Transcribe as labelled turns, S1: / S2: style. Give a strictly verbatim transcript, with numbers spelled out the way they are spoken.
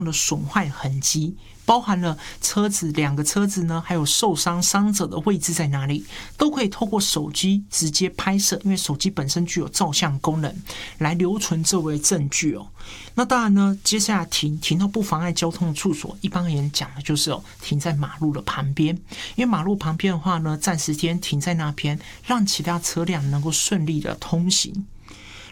S1: 的损坏痕迹，包含了车子两个车子呢，还有受伤伤者的位置在哪里，都可以透过手机直接拍摄，因为手机本身具有照相功能，来留存这为证据哦。那当然呢，接下来停停到不妨碍交通的处所，一般而言讲的就是哦，停在马路的旁边，因为马路旁边的话呢，暂时间停在那边，让其他车辆能够顺利的通行。